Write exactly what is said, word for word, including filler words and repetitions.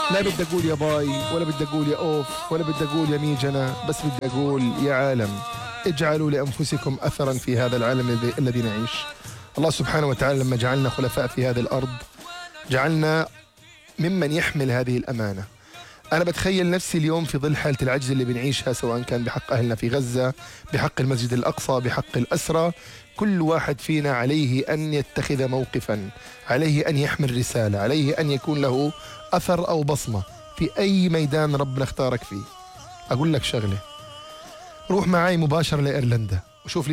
لا بدي أقول يا باي، ولا بدي أقول يا أوف، ولا بدي أقول يا ميجنا، بس بدي أقول يا عالم اجعلوا لأنفسكم أثرا في هذا العالم الذي الذي نعيش. الله سبحانه وتعالى لما جعلنا خلفاء في هذه الأرض جعلنا ممن يحمل هذه الأمانة. أنا بتخيل نفسي اليوم في ظل حالة العجز اللي بنعيشها، سواء كان بحق أهلنا في غزة، بحق المسجد الأقصى، بحق الأسرى. كل واحد فينا عليه أن يتخذ موقفا، عليه أن يحمل رسالة، عليه أن يكون له أثر أو بصمة في أي ميدان ربنا اختارك فيه. أقول لك شغلة، روح معي مباشرة لإيرلندا وشوف